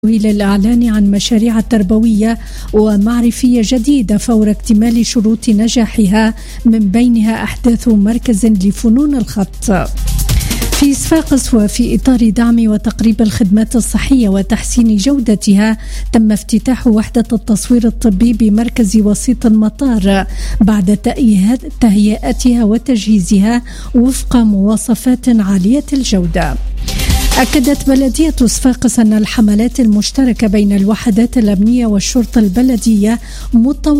للإعلان عن مشاريع تربوية ومعرفية جديدة فور اكتمال شروط نجاحها، من بينها أحداث مركز لفنون الخط في صفاقس. وفي إطار دعم وتقريب الخدمات الصحية وتحسين جودتها، تم افتتاح وحدة التصوير الطبي بمركز وسيط المطار بعد تهيئتها وتجهيزها وفق مواصفات عالية الجودة. أكدت بلدية صفاقس أن الحملات المشتركة بين الوحدات الأمنية والشرطة البلدية